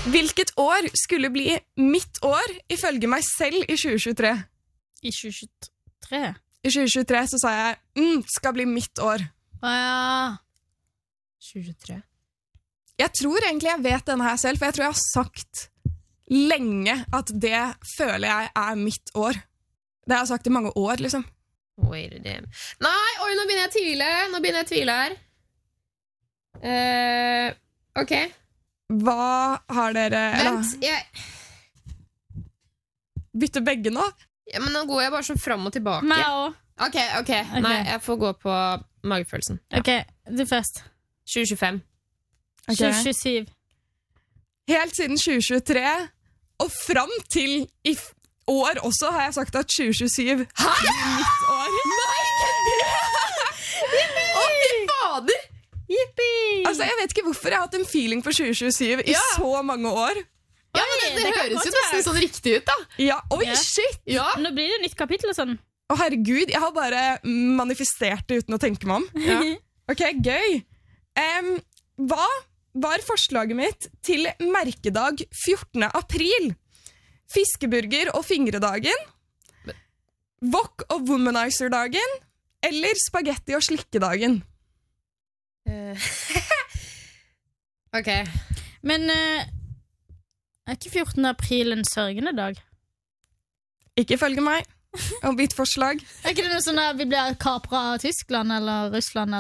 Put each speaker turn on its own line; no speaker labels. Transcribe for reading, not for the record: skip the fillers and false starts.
Hvilket år skulle bli mitt år ifølge meg selv i 2023?
I 2023?
I 2023 så sa jeg, skal bli mitt år.
Ja.
2023.
Jeg tror egentlig jeg vet denne her selv, for jeg tror jeg har sagt lenge at det føler jeg er mitt år. Det har jeg sagt i mange år, liksom.
Wait a damn. Nei, oi, nå begynner jeg å tvile her. Ok.
Hva har dere...
Vent,
Bytte begge nå?
Ja, men nå går jeg bare sånn frem og tilbake.
Meg også.
Ok. Nei, jeg får gå på magefølelsen. Ja.
Ok, du først.
2025.
Okay.
2027.
Helt siden 2023, og frem til i år også, har jeg sagt at 2027 er mitt år.
Nei, Å, fy fader!
Yippie!
Altså, jeg vet ikke hvorfor jeg har hatt en feeling for 2027 i så mange år.
Ja, men det
det kan
høres
godt
jo nesten
være.
sånn riktig ut, da.
Ja, oi,
Ja.
shit!
Ja.
Nå blir det nytt kapittel og sånn.
Å, herregud, jeg har bare manifestert det uten å tenke meg om.
Ja.
Ok, gøy. Hva var forslaget mitt til merkedag 14. april? Fiskeburger og fingredagen? Wok og womanizer-dagen? Eller spagetti og slikkedagen?
Ok.
Men er ikke 14. april en sørgende dag?
Ikke følge meg. Og mitt forslag.
Er ikke det noe sånn at vi blir kapret av Tyskland eller Russland?